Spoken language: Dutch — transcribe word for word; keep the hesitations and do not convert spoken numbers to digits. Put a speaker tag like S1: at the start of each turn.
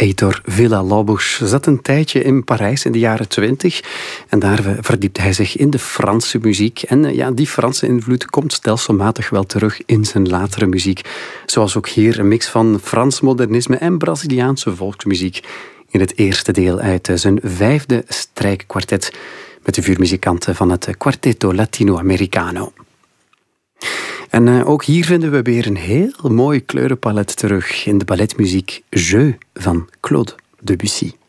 S1: Heitor Villa-Lobos zat een tijdje in Parijs in de jaren twintig. En daar verdiepte hij zich in de Franse muziek. En ja, die Franse invloed komt stelselmatig wel terug in zijn latere muziek. Zoals ook hier een mix van Frans modernisme en Braziliaanse volksmuziek. In het eerste deel uit zijn vijfde strijkkwartet met de vuurmuzikanten van het Quarteto Latino-Americano. En uh, ook hier vinden we weer een heel mooi kleurenpalet terug in de balletmuziek Jeu van Claude Debussy.